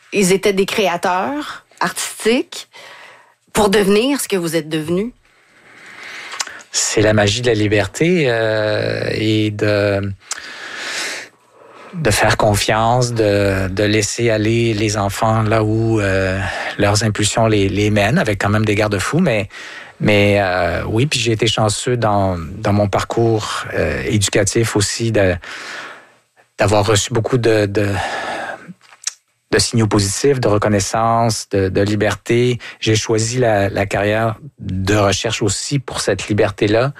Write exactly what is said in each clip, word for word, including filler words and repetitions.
ils étaient des créateurs artistiques pour devenir ce que vous êtes devenus? C'est la magie de la liberté euh, et de, de faire confiance, de, de laisser aller les enfants là où euh, leurs impulsions les, les mènent, avec quand même des garde-fous, mais Mais euh, oui, puis j'ai été chanceux dans, dans mon parcours euh, éducatif aussi de, d'avoir reçu beaucoup de, de, de signaux positifs, de reconnaissance, de, de liberté. J'ai choisi la, la carrière de recherche aussi pour cette liberté-là.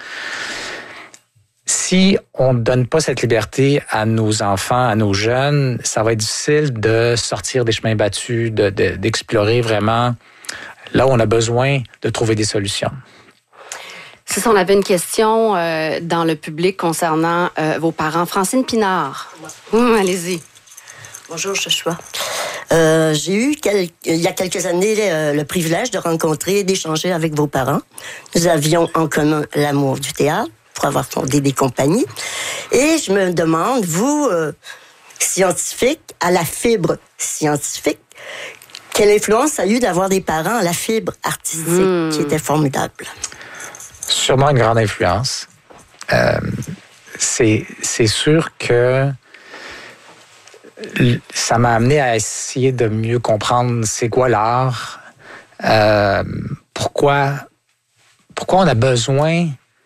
Si on ne donne pas cette liberté à nos enfants, à nos jeunes, ça va être difficile de sortir des chemins battus, de, de, d'explorer vraiment là où on a besoin de trouver des solutions. C'est ça, on avait une question euh, dans le public concernant euh, vos parents. Francine Pinard. Hum, allez-y. Bonjour, Joshua. Euh, j'ai eu, quel... il y a quelques années, euh, le privilège de rencontrer et d'échanger avec vos parents. Nous avions en commun l'amour du théâtre pour avoir fondé des compagnies. Et je me demande, vous, euh, scientifique, à la fibre scientifique, quelle influence a eu d'avoir des parents à la fibre artistique mmh. qui était formidable? Sûrement une grande influence. Euh, c'est, c'est sûr que ça m'a amené à essayer de mieux comprendre c'est quoi l'art, euh, pourquoi, pourquoi on a besoin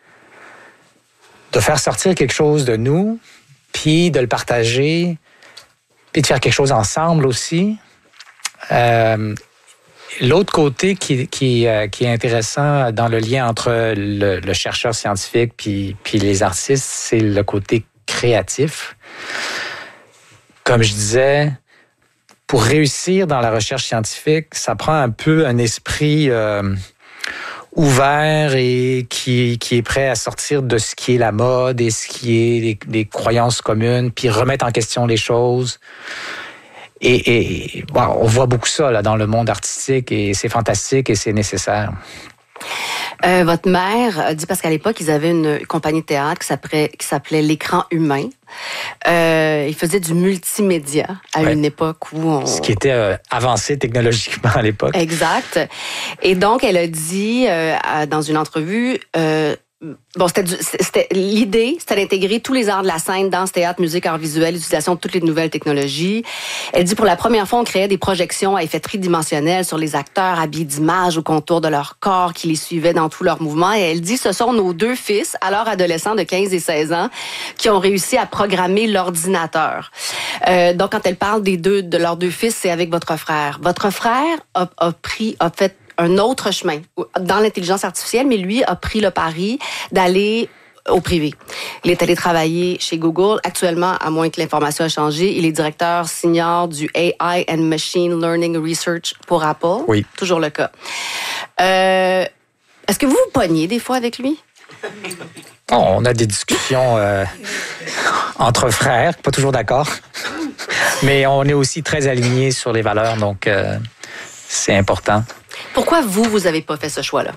de faire sortir quelque chose de nous, puis de le partager, puis de faire quelque chose ensemble aussi. Euh, l'autre côté qui, qui, euh, qui est intéressant dans le lien entre le, le chercheur scientifique puis, puis les artistes, c'est le côté créatif. Comme je disais, pour réussir dans la recherche scientifique, ça prend un peu un esprit euh, ouvert et qui, qui est prêt à sortir de ce qui est la mode et ce qui est les, les croyances communes, puis remettre en question les choses. Et, et bon, on voit beaucoup ça là, dans le monde artistique et c'est fantastique et c'est nécessaire. Euh, votre mère a dit, parce qu'à l'époque, ils avaient une compagnie de théâtre qui s'appelait, qui s'appelait L'Écran Humain. Euh, ils faisaient du multimédia à ouais. une époque où on... Ce qui était euh, avancé technologiquement à l'époque. Exact. Et donc, elle a dit euh, dans une entrevue... Euh, Bon, c'était, du, c'était l'idée, c'était d'intégrer tous les arts de la scène, danse, théâtre, musique, arts visuels, l'utilisation de toutes les nouvelles technologies. Elle dit, pour la première fois, on créait des projections à effet tridimensionnel sur les acteurs habillés d'images au contour de leur corps qui les suivaient dans tous leurs mouvements. Et elle dit, ce sont nos deux fils, alors adolescents de quinze et seize ans, qui ont réussi à programmer l'ordinateur. Euh, donc, quand elle parle des deux, de leurs deux fils, c'est avec votre frère. Votre frère a, a pris, a fait un autre chemin dans l'intelligence artificielle, mais lui a pris le pari d'aller au privé. Il est allé travailler chez Google. Actuellement, à moins que l'information ait changé, il est directeur senior du A I and Machine Learning Research pour Apple. Oui. Toujours le cas. Euh, est-ce que vous vous pognez des fois avec lui? Oh, on a des discussions euh, entre frères, pas toujours d'accord. Mais on est aussi très alignés sur les valeurs, donc euh, c'est important. Pourquoi vous, vous n'avez pas fait ce choix-là?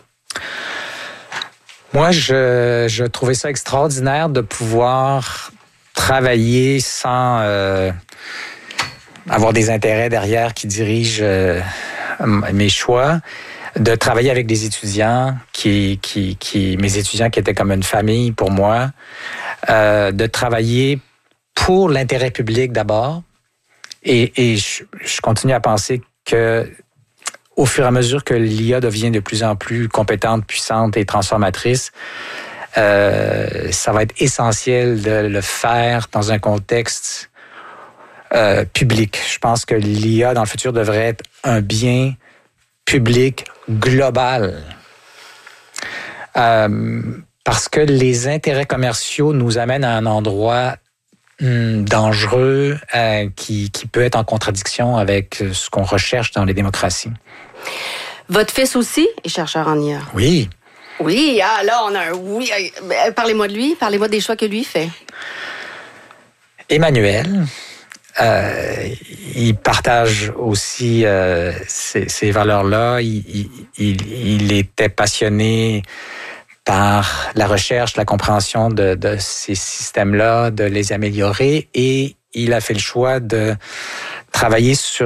Moi, je, je trouvais ça extraordinaire de pouvoir travailler sans euh, avoir des intérêts derrière qui dirigent euh, mes choix, de travailler avec des étudiants, qui, qui, qui, mes étudiants qui étaient comme une famille pour moi, euh, de travailler pour l'intérêt public d'abord. Et, et je, je continue à penser que au fur et à mesure que l'I A devient de plus en plus compétente, puissante et transformatrice, euh, ça va être essentiel de le faire dans un contexte euh, public. Je pense que l'I A, dans le futur, devrait être un bien public global. Euh, parce que les intérêts commerciaux nous amènent à un endroit hum, dangereux euh, qui, qui peut être en contradiction avec ce qu'on recherche dans les démocraties. Votre fils aussi est chercheur en I A. Oui. Oui, ah là, on a un oui. Parlez-moi de lui, parlez-moi des choix que lui fait. Emmanuel, euh, il partage aussi euh, ces, ces valeurs-là. Il, il, il, il était passionné par la recherche, la compréhension de, de ces systèmes-là, de les améliorer, et il a fait le choix de travailler sur